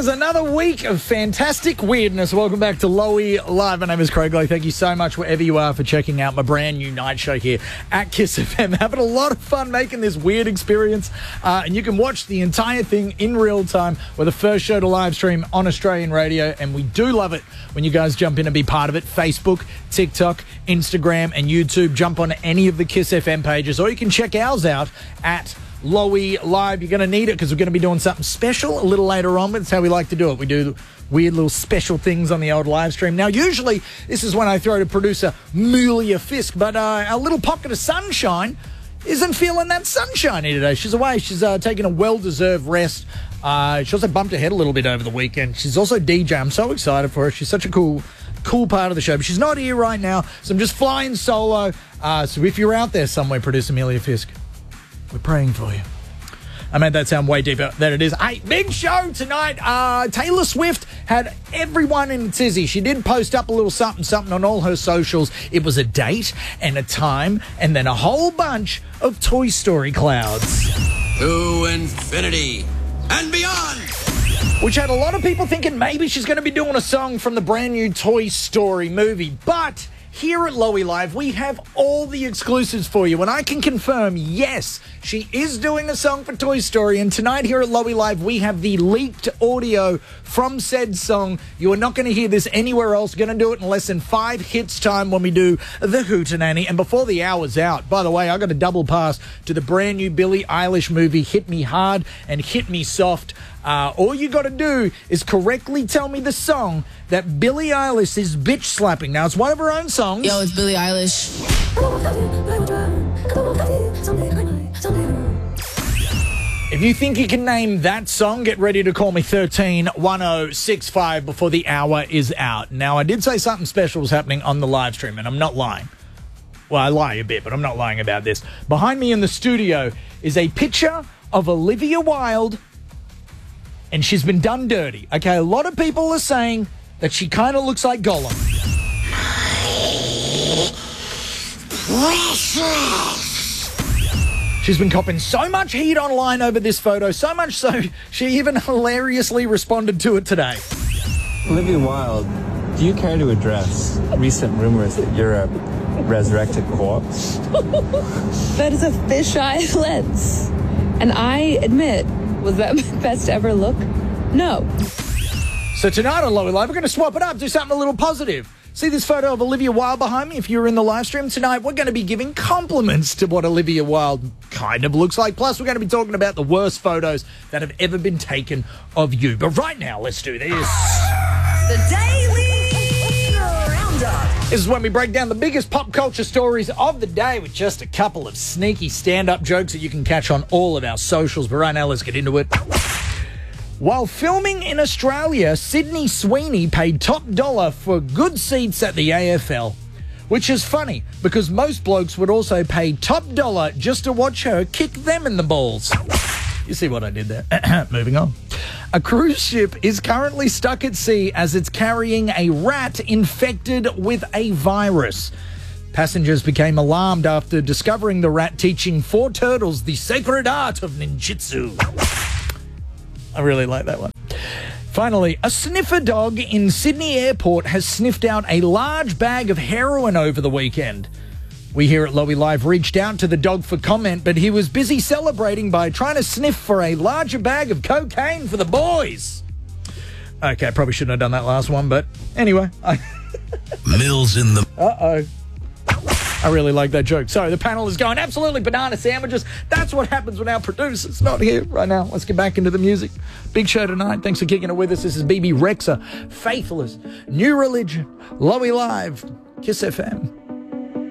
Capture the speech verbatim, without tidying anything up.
is another week of fantastic weirdness. Welcome back to Lowy Live. My name is Craig Lowe. Thank you so much, wherever you are, for checking out my brand new night show here at Kiss F M. Having a lot of fun making this weird experience. Uh, and you can watch the entire thing in real time. We're the first show to live stream on Australian radio, and we do love it when you guys jump in and be part of it. Facebook, TikTok, Instagram, and YouTube. Jump on any of the Kiss F M pages, or you can check ours out at Lowy Live. You're going to need it because we're going to be doing something special a little later on, but it's how we like to do it. We do weird little special things on the old live stream. Now, usually, this is when I throw to producer Mulia Fisk, but uh, our little pocket of sunshine isn't feeling that sunshiny today. She's away. She's uh, taking a well-deserved rest. Uh, she also bumped her head a little bit over the weekend. She's also D J. I'm so excited for her. She's such a cool... cool part of the show, but she's not here right now, so I'm just flying solo. Uh, so if you're out there somewhere, producer Amelia Fisk, we're praying for you. I made that sound way deeper than it is. Hey, big show tonight. Uh, Taylor Swift had everyone in a tizzy. She did post up a little something, something on all her socials. It was a date and a time and then a whole bunch of Toy Story clouds. To infinity and beyond. Which had a lot of people thinking maybe she's going to be doing a song from the brand new Toy Story movie. But here at Lowy Live, we have all the exclusives for you. And I can confirm, yes, she is doing a song for Toy Story. And tonight here at Lowy Live, we have the leaked audio from said song. You are not going to hear this anywhere else. Going to do it in less than five hits time when we do the Hootenanny. And before the hour's out, by the way, I got a double pass to the brand new Billie Eilish movie, Hit Me Hard and Hit Me Soft. Uh, all you got to do is correctly tell me the song that Billie Eilish is bitch slapping. Now, it's one of her own songs. Yo, it's Billie Eilish. If you think you can name that song, get ready to call me thirteen one oh six five before the hour is out. Now, I did say something special was happening on the live stream, and I'm not lying. Well, I lie a bit, but I'm not lying about this. Behind me in the studio is a picture of Olivia Wilde, and she's been done dirty. Okay, a lot of people are saying that she kind of looks like Gollum. She's been copping so much heat online over this photo, so much so she even hilariously responded to it today. Olivia Wilde, do you care to address recent rumors that you're a resurrected corpse? That is a fisheye lens. And I admit, was that my best ever look? No. So tonight on Lowy Live, we're going to swap it up, do something a little positive. See this photo of Olivia Wilde behind me? If you're in the live stream tonight, we're going to be giving compliments to what Olivia Wilde kind of looks like. Plus, we're going to be talking about the worst photos that have ever been taken of you. But right now, let's do this. The Daily Roundup. This is when we break down the biggest pop culture stories of the day with just a couple of sneaky stand-up jokes that you can catch on all of our socials. But right now, let's get into it. While filming in Australia, Sydney Sweeney paid top dollar for good seats at the A F L. Which is funny, because most blokes would also pay top dollar just to watch her kick them in the balls. You see what I did there? Moving on. A cruise ship is currently stuck at sea as it's carrying a rat infected with a virus. Passengers became alarmed after discovering the rat teaching four turtles the sacred art of ninjutsu. I really like that one. Finally, a sniffer dog in Sydney Airport has sniffed out a large bag of heroin over the weekend. We here at Lowy Live reached out to the dog for comment, but he was busy celebrating by trying to sniff for a larger bag of cocaine for the boys. Okay, probably shouldn't have done that last one, but anyway. I Mills in the... Uh-oh. I really like that joke. So the panel is going absolutely banana sandwiches. That's what happens when our producer's not here right now. Let's get back into the music. Big show tonight. Thanks for kicking it with us. This is B B Rexa, Faithless, New Religion, Lowy Live, Kiss F M.